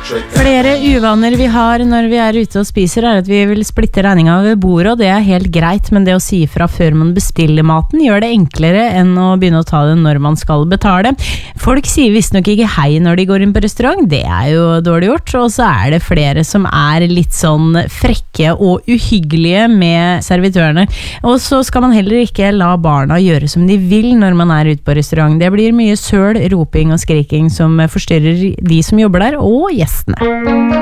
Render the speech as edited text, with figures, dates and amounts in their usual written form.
Flere uvaner vi har når vi ute og spiser at vi vil splitte regninga ved bordet, og det helt greit, men det å si ifra før man bestiller maten gjør det enklere enn å begynne å ta det når man skal betale. Folk sier visstnok ikke hei når de går inn på restaurant, det jo dårlig gjort, og så det flere som litt sånn frekke og uhyggelige med servitørene. Og så skal man heller ikke la barna gjøre som de vil når man ute på restaurant. Det blir mye søl, roping og skriking som forstyrrer de som jobber der, og gjestene.